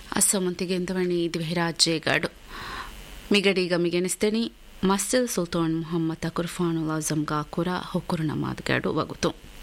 ಅಸ್ಸಮಂತಿಗೆ ಎಂತವಣಿ ದ್ವಿರಾಜ್ಯಗಾಡು ಮಿಗಡಿಗ ಮಿಗೆನಿಸ್ತೇನಿ ಮಸ್ಜಿದ್ Sultan Muhammad ತಕುರ್ಫಾನುಲ್ Azam ಗಾಕುರ ಹುಕುರು ನಮಾದ್ಗಾಡು ವಗುತು